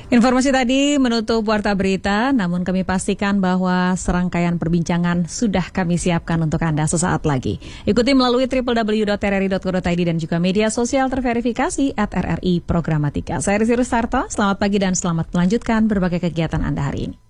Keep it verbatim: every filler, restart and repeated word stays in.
Informasi tadi menutup Warta Berita, namun kami pastikan bahwa serangkaian perbincangan sudah kami siapkan untuk Anda sesaat lagi. Ikuti melalui w w w dot r r i dot co dot i d dan juga media sosial terverifikasi at R R I Programatika. Saya Rizky Rustarto, selamat pagi dan selamat melanjutkan berbagai kegiatan Anda hari ini.